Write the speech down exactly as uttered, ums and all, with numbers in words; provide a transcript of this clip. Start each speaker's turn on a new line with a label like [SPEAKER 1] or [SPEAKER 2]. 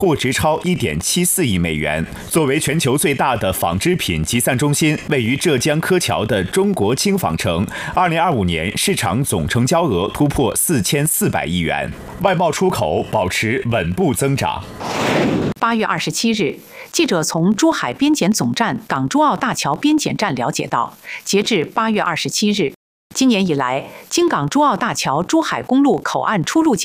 [SPEAKER 1] 或直超 一点七四亿美元。作为全球最大的纺织品集散中心，位于浙江柯桥的中国轻纺城，二零二五年市场总成交额突破四千四百亿元，外贸出口保持稳步增长。
[SPEAKER 2] 八月二十七日，记者从珠海边检总站港珠澳大桥边检站了解到，截至八月二十七日，今年以来，京港珠澳大桥珠海公路口岸出入境